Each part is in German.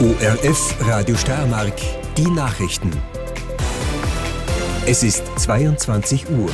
ORF Radio Steiermark, die Nachrichten. Es ist 22 Uhr.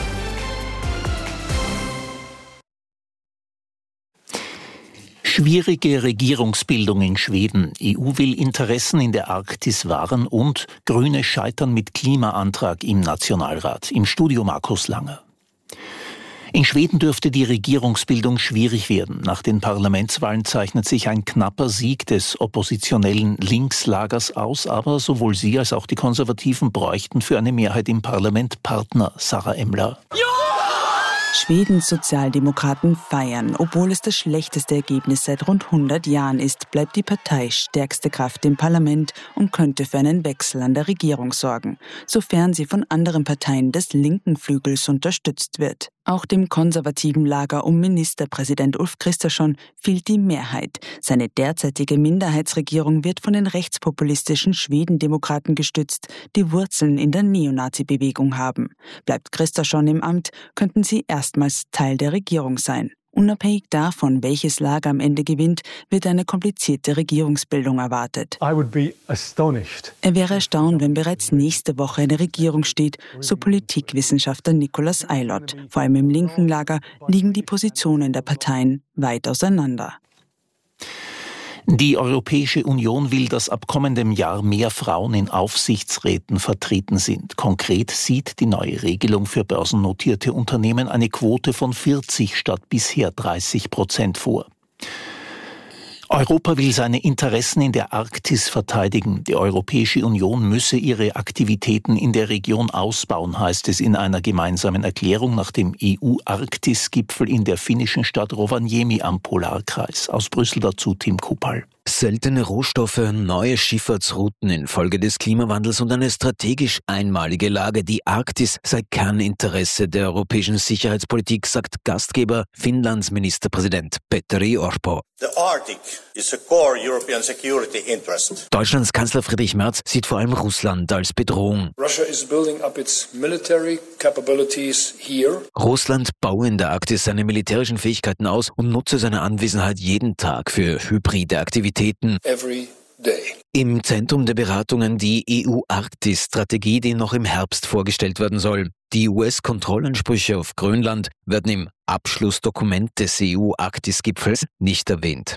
Schwierige Regierungsbildung in Schweden. EU will Interessen in der Arktis wahren und Grüne scheitern mit Klimaantrag im Nationalrat. Im Studio Markus Langer. In Schweden dürfte die Regierungsbildung schwierig werden. Nach den Parlamentswahlen zeichnet sich ein knapper Sieg des oppositionellen Linkslagers aus, aber sowohl sie als auch die Konservativen bräuchten für eine Mehrheit im Parlament Partner, Sarah Emmler. Schwedens Sozialdemokraten feiern. Obwohl es das schlechteste Ergebnis seit rund 100 Jahren ist, bleibt die Partei stärkste Kraft im Parlament und könnte für einen Wechsel an der Regierung sorgen, sofern sie von anderen Parteien des linken Flügels unterstützt wird. Auch dem konservativen Lager um Ministerpräsident Ulf Kristersson fehlt die Mehrheit. Seine derzeitige Minderheitsregierung wird von den rechtspopulistischen Schwedendemokraten gestützt, die Wurzeln in der Neonazi-Bewegung haben. Bleibt Kristersson im Amt, könnten sie erstmals Teil der Regierung sein. Unabhängig davon, welches Lager am Ende gewinnt, wird eine komplizierte Regierungsbildung erwartet. Er wäre erstaunt, wenn bereits nächste Woche eine Regierung steht, so Politikwissenschaftler Nicholas Eilert. Vor allem im linken Lager liegen die Positionen der Parteien weit auseinander. Die Europäische Union will, dass ab kommendem Jahr mehr Frauen in Aufsichtsräten vertreten sind. Konkret sieht die neue Regelung für börsennotierte Unternehmen eine Quote von 40 statt bisher 30% vor. Europa will seine Interessen in der Arktis verteidigen. Die Europäische Union müsse ihre Aktivitäten in der Region ausbauen, heißt es in einer gemeinsamen Erklärung nach dem EU-Arktis-Gipfel in der finnischen Stadt Rovaniemi am Polarkreis. Aus Brüssel dazu Tim Kupal. Seltene Rohstoffe, neue Schifffahrtsrouten infolge des Klimawandels und eine strategisch einmalige Lage. Die Arktis sei Kerninteresse der europäischen Sicherheitspolitik, sagt Gastgeber Finnlands Ministerpräsident Petteri Orpo. The Arctic is a core European security interest. Deutschlands Kanzler Friedrich Merz sieht vor allem Russland als Bedrohung. Russia is building up its military capabilities here. Russland baue in der Arktis seine militärischen Fähigkeiten aus und nutze seine Anwesenheit jeden Tag für hybride Aktivitäten. Every day. Im Zentrum der Beratungen die EU-Arktis-Strategie, die noch im Herbst vorgestellt werden soll. Die US-Kontrollansprüche auf Grönland werden im Abschlussdokument des EU-Arktis-Gipfels nicht erwähnt.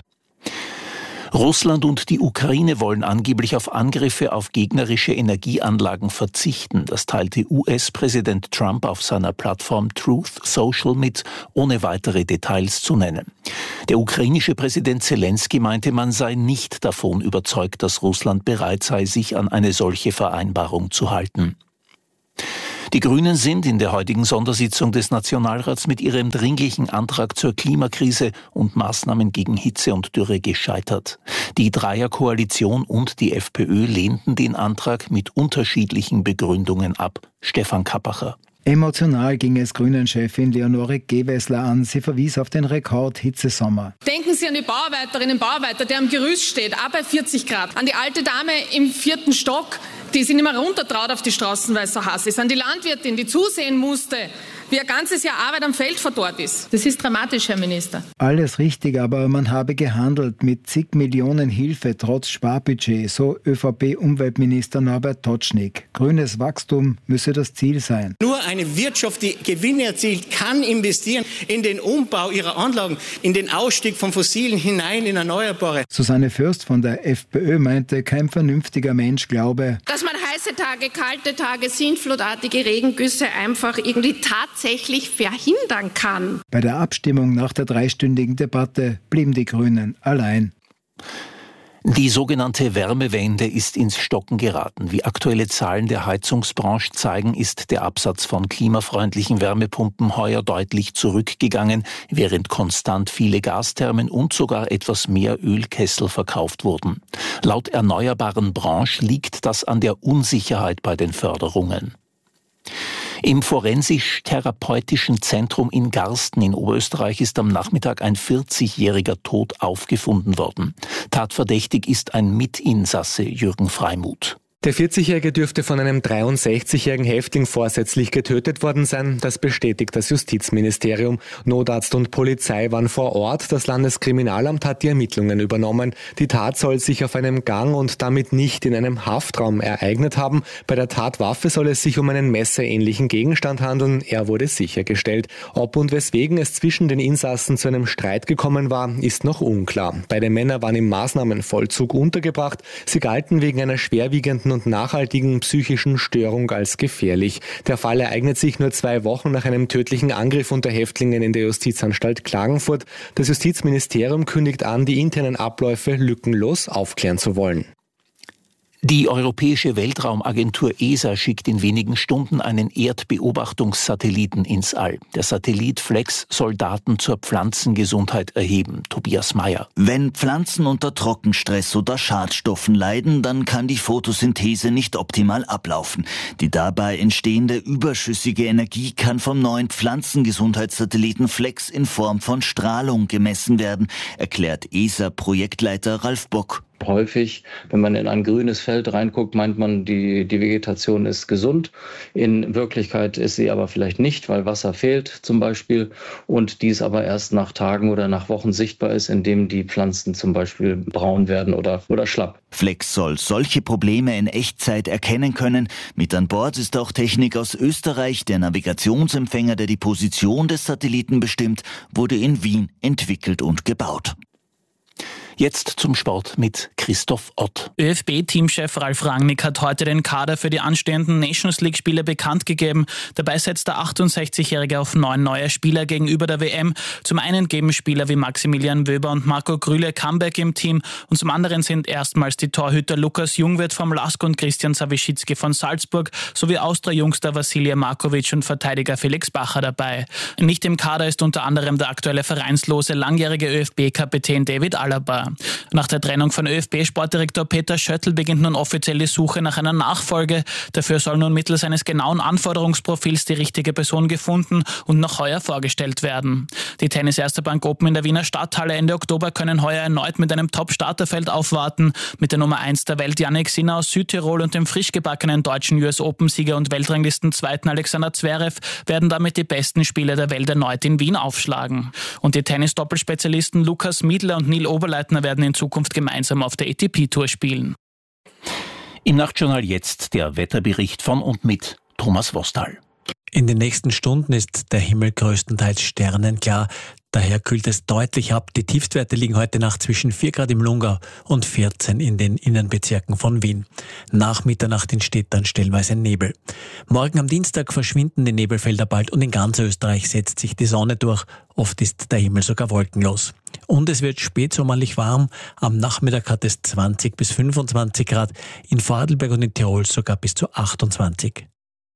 Russland und die Ukraine wollen angeblich auf Angriffe auf gegnerische Energieanlagen verzichten. Das teilte US-Präsident Trump auf seiner Plattform Truth Social mit, ohne weitere Details zu nennen. Der ukrainische Präsident Zelensky meinte, man sei nicht davon überzeugt, dass Russland bereit sei, sich an eine solche Vereinbarung zu halten. Die Grünen sind in der heutigen Sondersitzung des Nationalrats mit ihrem dringlichen Antrag zur Klimakrise und Maßnahmen gegen Hitze und Dürre gescheitert. Die Dreierkoalition und die FPÖ lehnten den Antrag mit unterschiedlichen Begründungen ab. Stefan Kappacher. Emotional ging es Grünen-Chefin Leonore Gewessler an. Sie verwies auf den Rekord-Hitzesommer. Denken Sie an die Bauarbeiterinnen und Bauarbeiter, der am Gerüst steht, auch bei 40 Grad. An die alte Dame im 4. Stock, die sich nicht mehr runtertraut auf die Straßen, weil es so heiß ist. An die Landwirtin, die zusehen musste, wie ein ganzes Jahr Arbeit am Feld verdorrt ist. Das ist dramatisch, Herr Minister. Alles richtig, aber man habe gehandelt mit zig Millionen Hilfe trotz Sparbudget, so ÖVP-Umweltminister Norbert Totschnig. Grünes Wachstum müsse das Ziel sein. Nur eine Wirtschaft, die Gewinne erzielt, kann investieren in den Umbau ihrer Anlagen, in den Ausstieg von Fossilen hinein in Erneuerbare. Susanne Fürst von der FPÖ meinte, kein vernünftiger Mensch glaube, dass man heiße Tage, kalte Tage, sintflutartige Regengüsse einfach irgendwie tatsächlich verhindern kann. Bei der Abstimmung nach der 3-stündigen Debatte blieben die Grünen allein. Die sogenannte Wärmewende ist ins Stocken geraten. Wie aktuelle Zahlen der Heizungsbranche zeigen, ist der Absatz von klimafreundlichen Wärmepumpen heuer deutlich zurückgegangen, während konstant viele Gasthermen und sogar etwas mehr Ölkessel verkauft wurden. Laut erneuerbaren Branche liegt das an der Unsicherheit bei den Förderungen. Im Forensisch-Therapeutischen Zentrum in Garsten in Oberösterreich ist am Nachmittag ein 40-jähriger tot aufgefunden worden. Tatverdächtig ist ein Mitinsasse, Jürgen Freimuth. Der 40-Jährige dürfte von einem 63-jährigen Häftling vorsätzlich getötet worden sein. Das bestätigt das Justizministerium. Notarzt und Polizei waren vor Ort. Das Landeskriminalamt hat die Ermittlungen übernommen. Die Tat soll sich auf einem Gang und damit nicht in einem Haftraum ereignet haben. Bei der Tatwaffe soll es sich um einen messerähnlichen Gegenstand handeln. Er wurde sichergestellt. Ob und weswegen es zwischen den Insassen zu einem Streit gekommen war, ist noch unklar. Beide Männer waren im Maßnahmenvollzug untergebracht. Sie galten wegen einer schwerwiegenden und nachhaltigen psychischen Störung als gefährlich. Der Fall ereignet sich nur 2 Wochen nach einem tödlichen Angriff unter Häftlingen in der Justizanstalt Klagenfurt. Das Justizministerium kündigt an, die internen Abläufe lückenlos aufklären zu wollen. Die Europäische Weltraumagentur ESA schickt in wenigen Stunden einen Erdbeobachtungssatelliten ins All. Der Satellit FLEX soll Daten zur Pflanzengesundheit erheben. Tobias Mayer. Wenn Pflanzen unter Trockenstress oder Schadstoffen leiden, dann kann die Photosynthese nicht optimal ablaufen. Die dabei entstehende überschüssige Energie kann vom neuen Pflanzengesundheitssatelliten FLEX in Form von Strahlung gemessen werden, erklärt ESA-Projektleiter Ralf Bock. Häufig, wenn man in ein grünes Feld reinguckt, meint man, die Vegetation ist gesund. In Wirklichkeit ist sie aber vielleicht nicht, weil Wasser fehlt zum Beispiel und dies aber erst nach Tagen oder nach Wochen sichtbar ist, indem die Pflanzen zum Beispiel braun werden oder schlapp. FLEX soll solche Probleme in Echtzeit erkennen können. Mit an Bord ist auch Technik aus Österreich. Der Navigationsempfänger, der die Position des Satelliten bestimmt, wurde in Wien entwickelt und gebaut. Jetzt zum Sport mit Christoph Ott. ÖFB-Teamchef Ralf Rangnick hat heute den Kader für die anstehenden Nations-League-Spiele bekannt gegeben. Dabei setzt der 68-Jährige auf 9 neue Spieler gegenüber der WM. Zum einen geben Spieler wie Maximilian Wöber und Marco Grüle Comeback im Team und zum anderen sind erstmals die Torhüter Lukas Jungwirth vom LASK und Christian Sawischitzky von Salzburg sowie Austria-Jungster Vasilij Markovic und Verteidiger Felix Bacher dabei. Nicht im Kader ist unter anderem der aktuelle vereinslose langjährige ÖFB-Kapitän David Alaba. Nach der Trennung von ÖFB-Sportdirektor Peter Schöttl beginnt nun offiziell die Suche nach einer Nachfolge. Dafür soll nun mittels eines genauen Anforderungsprofils die richtige Person gefunden und noch heuer vorgestellt werden. Die Tennis Erste Bank Open in der Wiener Stadthalle Ende Oktober können heuer erneut mit einem Top-Starterfeld aufwarten. Mit der Nummer 1 der Welt Jannik Sinner aus Südtirol und dem frisch gebackenen deutschen US Open-Sieger und Weltranglisten-Zweiten Alexander Zverev werden damit die besten Spieler der Welt erneut in Wien aufschlagen. Und die Tennis-Doppelspezialisten Lukas Miedler und Neil Oberleitner werden in Zukunft gemeinsam auf der ATP-Tour spielen. Im Nachtjournal jetzt der Wetterbericht von und mit Thomas Wostal. In den nächsten Stunden ist der Himmel größtenteils sternenklar. Daher kühlt es deutlich ab. Die Tiefstwerte liegen heute Nacht zwischen 4 Grad im Lungau und 14 in den Innenbezirken von Wien. Nach Mitternacht entsteht dann stellenweise Nebel. Morgen am Dienstag verschwinden die Nebelfelder bald und in ganz Österreich setzt sich die Sonne durch. Oft ist der Himmel sogar wolkenlos. Und es wird spätsommerlich warm. Am Nachmittag hat es 20 bis 25 Grad. In Vorarlberg und in Tirol sogar bis zu 28.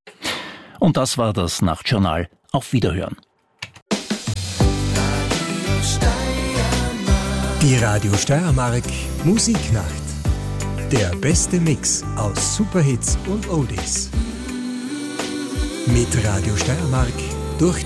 Und das war das Nachtjournal. Auf Wiederhören. Die Radio Steiermark Musiknacht. Der beste Mix aus Superhits und Oldies. Mit Radio Steiermark durch